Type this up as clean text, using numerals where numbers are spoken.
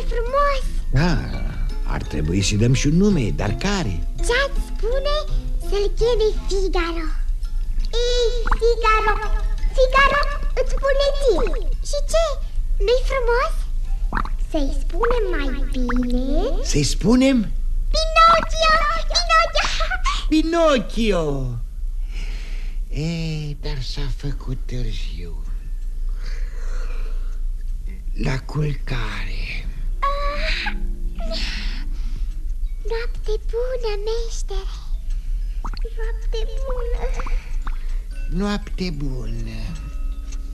frumos. Da, ar trebui să dăm și un nume, dar care? Ce-ați spune să-l cheme Figaro? Ei, Figaro, Figaro, îți spune ție. Și ce? Nu-i frumos? Să-i spunem mai bine? Să-i spunem? Pinocchio, Pinocchio. Pinocchio. Ei, dar s-a făcut târziu. La culcare. Noapte bună, meștere. Noapte bună. Noapte bună.